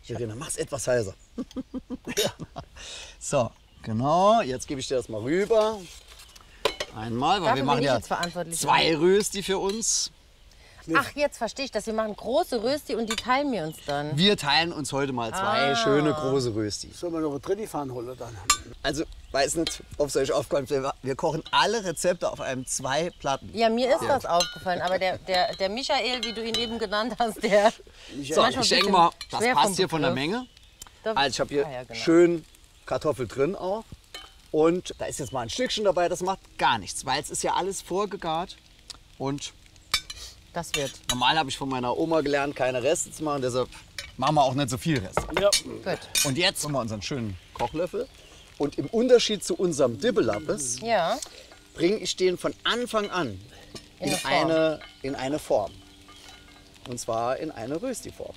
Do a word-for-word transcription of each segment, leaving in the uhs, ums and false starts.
Verena, mach's etwas heiser. Ja. So, genau. Jetzt gebe ich dir das mal rüber. Einmal, weil Dafür wir machen bin ich ja jetzt verantwortlich. zwei Rösti für uns. Ach, jetzt verstehe ich das. Wir machen große Rösti und die teilen wir uns dann. Wir teilen uns heute mal zwei Ah. schöne große Rösti. Sollen wir noch eine dritte fahren holen dann? Also, weiß nicht, ob es euch aufgefallen ist, wir kochen alle Rezepte auf einem zwei Platten. Ja, mir ist das aufgefallen, aber der, der, der Michael, wie du ihn eben genannt hast, der So, manchmal ich ein denke bisschen mal, das schwer passt vom hier von der Begriff. Menge. Da- Also ich habe hier Ah, ja, genau. schön Kartoffel drin auch. Und da ist jetzt mal ein Stückchen dabei, das macht gar nichts, weil es ist ja alles vorgegart. Und Das wird. normal habe ich von meiner Oma gelernt, keine Reste zu machen, deshalb machen wir auch nicht so viel Reste. Ja. Gut. Und jetzt haben wir unseren schönen Kochlöffel. Und im Unterschied zu unserem Dibbelappes Ja. bringe ich den von Anfang an In in, eine Form. eine, in eine Form. Und zwar in eine Rösti-Form.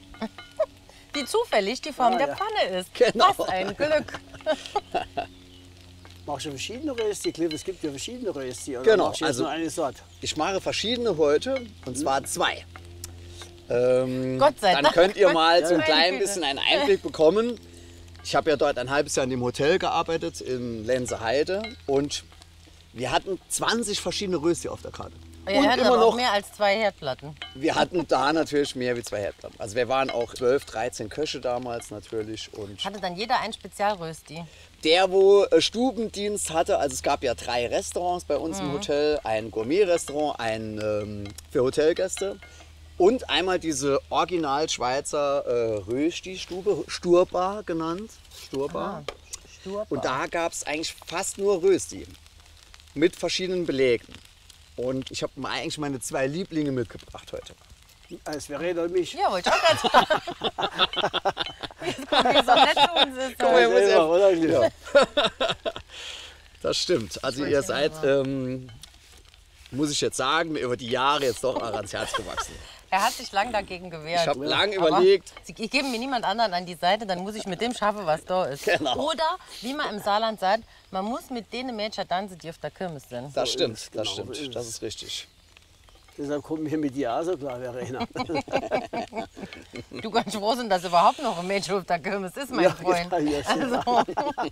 Die zufällig die Form Ah, der ja. Pfanne ist. Genau. Was ein Glück. Machst du verschiedene Rösti? Cliff, es gibt ja verschiedene Rösti. Oder Genau, machst du jetzt also- nur eine Sorte? Ich mache verschiedene heute, und zwar zwei. Ähm, Gott sei dann Dank. könnt ihr mal so ein Meine klein Güte. bisschen einen Einblick bekommen. Ich habe ja dort ein halbes Jahr in dem Hotel gearbeitet, in Lenzeheide. Und wir hatten zwanzig verschiedene Rösti auf der Karte. Ihr und hattet immer aber auch noch, mehr als zwei Herdplatten. wir hatten da natürlich mehr wie zwei Herdplatten. Also wir waren auch zwölf, dreizehn Köche damals natürlich. Und Hatte dann jeder ein Spezialrösti. der, wo äh, Stubendienst hatte, also es gab ja drei Restaurants bei uns Mhm. im Hotel, ein Gourmet-Restaurant, ein ähm, für Hotelgäste und einmal diese original Schweizer äh, Rösti-Stube, Sturbar genannt, Sturbar. Sturbar. Und da gab es eigentlich fast nur Rösti mit verschiedenen Belegen. Und ich habe eigentlich meine zwei Lieblinge mitgebracht heute. Als Verena und mich. Ja, wollte ich auch gerade sagen. Jetzt kommt wie so nett zu uns ist. mal, Ja, muss selber, oder, Cliff? Ja. Das stimmt. Also ihr seid, ähm, muss ich jetzt sagen, mir über die Jahre jetzt doch auch ans Herz gewachsen. Er hat sich lang dagegen gewehrt. Ich habe lange Aber überlegt. Sie ich gebe mir niemand anderen an die Seite, dann muss ich mit dem schaffen, was da ist. Genau. Oder, wie man im Saarland sagt, man muss mit denen Mädchen tanzen, die auf der Kirmes sind. Das stimmt, ist es, das genau, so ist stimmt, es. das ist richtig. Deshalb kommen wir mit dir auch so klar, Verena. Du kannst froh sein, dass überhaupt noch ein Mädchen auf der Kirmes ist, mein Ja, Freund. ja, ja, Also.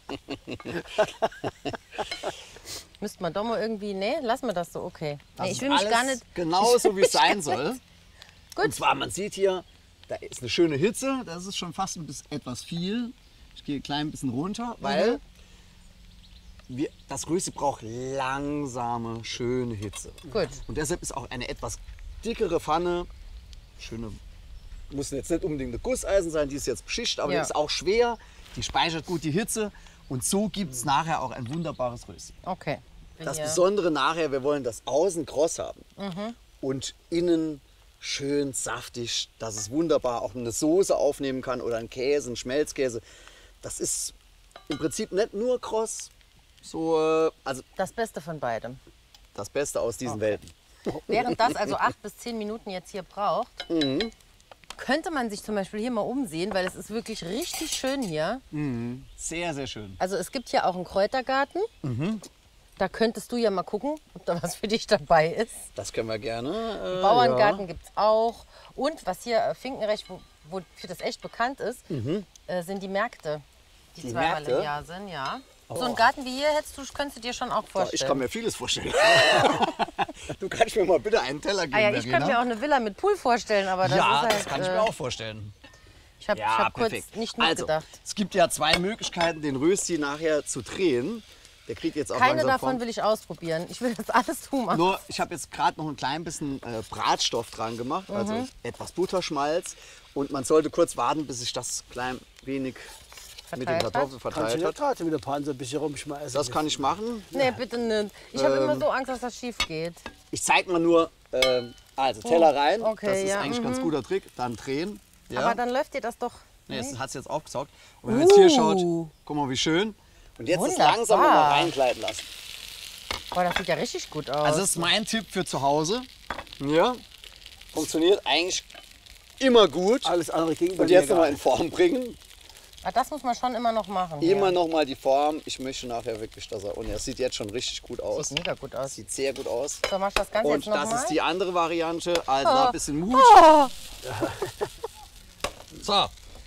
Müsste man doch mal irgendwie, nee, lassen wir das so, okay. Das Nee, ich ist will mich alles gar nicht, genau so, wie es sein soll. Gut. Und zwar, man sieht hier, da ist eine schöne Hitze, das ist schon fast ein bisschen etwas viel. Ich gehe ein klein bisschen runter, weil wir, das Rösti braucht langsame, schöne Hitze. gut. Und deshalb ist auch eine etwas dickere Pfanne, schöne, muss jetzt nicht unbedingt eine Gusseisen sein, die ist jetzt beschichtet, aber Ja. die ist auch schwer, die speichert gut die Hitze und so gibt es nachher auch ein wunderbares Rösti. Okay. Bin Das hier- Besondere nachher, wir wollen das außen kross haben Mhm. und innen schön saftig, dass es wunderbar auch eine Soße aufnehmen kann oder ein Käse, ein Schmelzkäse. Das ist im Prinzip nicht nur kross, so, äh, also Das Beste von beidem. das Beste aus diesen Welten. Während das also acht bis zehn Minuten jetzt hier braucht, Mhm. könnte man sich zum Beispiel hier mal umsehen, weil es ist wirklich richtig schön hier. Sehr, sehr schön. Also es gibt hier auch einen Kräutergarten. Mhm. Da könntest du ja mal gucken, ob da was für dich dabei ist. Das können wir gerne. Äh, Bauerngarten ja. gibt es auch. Und was hier äh, Finkenrecht, wo, wofür das echt bekannt ist, äh, sind die Märkte, die, Mhm. Die zweimal Märkte? im Jahr sind. Ja. So einen Garten wie hier hättest du, könntest du dir schon auch Ich vorstellen. kann mir vieles vorstellen. Du kannst mir mal bitte einen Teller geben, ah, ja, ich Verena? könnte mir auch eine Villa mit Pool vorstellen, aber das Ja, ist halt, das kann ich äh, mir auch vorstellen. Ich habe Ja, hab kurz perfekt. nicht Also, mitgedacht. es gibt ja zwei Möglichkeiten, den Rösti nachher zu drehen. Der kriegt jetzt auch Keine langsam davon Form. will ich ausprobieren. Ich will das alles tun machen. Nur, ich habe jetzt gerade noch ein klein bisschen äh, Bratstoff dran gemacht, also Mhm. etwas Butterschmalz. Und man sollte kurz warten, bis sich das klein wenig mit dem Verteilt hat? Kartoffel Kannst verteilt du hat. nicht gerade mit der Pan so ein bisschen rumschmeißen? Das kann ich machen. Nee, bitte nicht. Ich habe Ähm. immer so Angst, dass das schief geht. Ich zeige mal nur, ähm, also Teller rein. okay, das ist ja, eigentlich ein ganz guter Trick. Dann drehen. Ja. Aber dann läuft dir das doch. Nee, nicht. es hat es jetzt aufgesaugt. Und wenn man jetzt hier schaut, Uh. guck mal, wie schön. Und jetzt Wunderbar. das langsam noch mal reingleiten lassen. Boah, das sieht ja richtig gut aus. Also das ist mein Tipp für zu Hause. Ja. Funktioniert eigentlich immer gut. Alles andere ging bei Und mir jetzt gar nochmal in nicht. Form bringen. Ah, das muss man schon immer noch machen. Immer hier. noch mal die Form. Ich möchte nachher wirklich, dass er... Und er sieht jetzt schon richtig gut aus. Sieht mega gut aus. Sieht sehr gut aus. So, machst du das Ganze Und jetzt noch das mal? ist die andere Variante. Also noch ein bisschen Mut. Oh, So,